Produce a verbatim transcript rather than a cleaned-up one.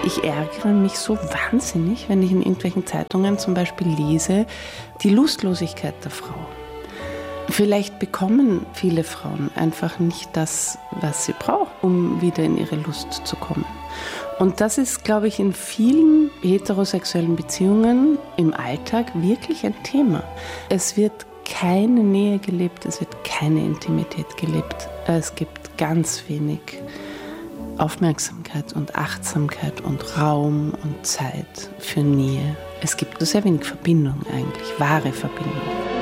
Ich ärgere mich so wahnsinnig, wenn ich in irgendwelchen Zeitungen zum Beispiel lese, die Lustlosigkeit der Frau. Vielleicht bekommen viele Frauen einfach nicht das, was sie brauchen, um wieder in ihre Lust zu kommen. Und das ist, glaube ich, in vielen heterosexuellen Beziehungen im Alltag wirklich ein Thema. Es wird keine Nähe gelebt, es wird keine Intimität gelebt. Es gibt ganz wenig Aufmerksamkeit und Achtsamkeit und Raum und Zeit für Nähe. Es gibt nur sehr wenig Verbindung eigentlich, wahre Verbindung.